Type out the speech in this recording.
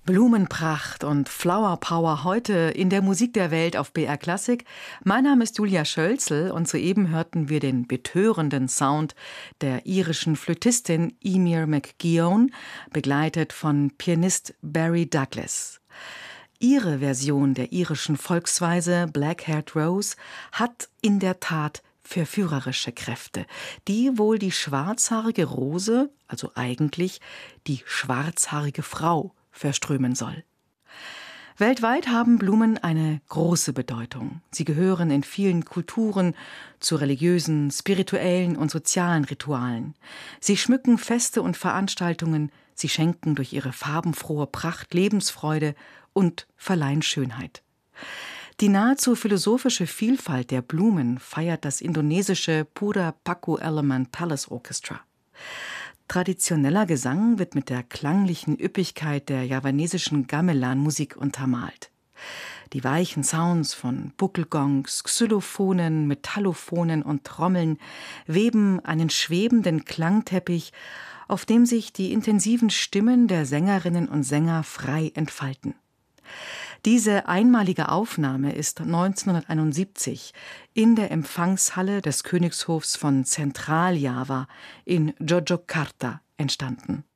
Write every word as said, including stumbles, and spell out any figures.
Blumenpracht und Flower Power heute in der Musik der Welt auf B R Klassik. Mein Name ist Julia Schölzel und soeben hörten wir den betörenden Sound der irischen Flötistin Emer McGeown, begleitet von Pianist Barry Douglas. Ihre Version der irischen Volksweise Black-Haired Rose hat in der Tat verführerische Kräfte, die wohl die schwarzhaarige Rose, also eigentlich die schwarzhaarige Frau, verströmen soll. Weltweit haben Blumen eine große Bedeutung. Sie gehören in vielen Kulturen zu religiösen, spirituellen und sozialen Ritualen. Sie schmücken Feste und Veranstaltungen, sie schenken durch ihre farbenfrohe Pracht Lebensfreude und verleihen Schönheit. Die nahezu philosophische Vielfalt der Blumen feiert das indonesische Pura Paku Element Palace Orchestra. Traditioneller Gesang wird mit der klanglichen Üppigkeit der javanesischen Gamelan-Musik untermalt. Die weichen Sounds von Buckelgongs, Xylophonen, Metallophonen und Trommeln weben einen schwebenden Klangteppich, auf dem sich die intensiven Stimmen der Sängerinnen und Sänger frei entfalten. Diese einmalige Aufnahme ist neunzehnhunderteinundsiebzig in der Empfangshalle des Königshofs von Zentraljava in Yogyakarta entstanden.